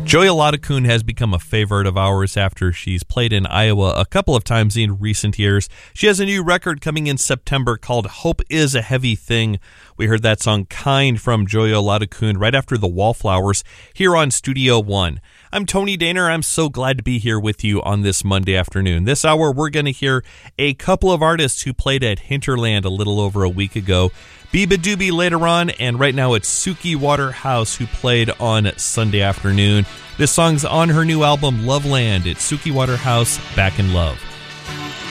Joy Olatakun has become a favorite of ours after she's played in Iowa a couple of times in recent years. She has a new record coming in September called Hope Is a Heavy Thing. We heard that song Kind from Joy Olatakun right after the Wallflowers here on Studio One. I'm Tony Daner. I'm so glad to be here with you on this Monday afternoon. This hour, we're going to hear a couple of artists who played at Hinterland a little over a week ago. Beabadoobee later on, and right now it's Suki Waterhouse who played on Sunday afternoon. This song's on her new album, Loveland. It's Suki Waterhouse, Back in Love.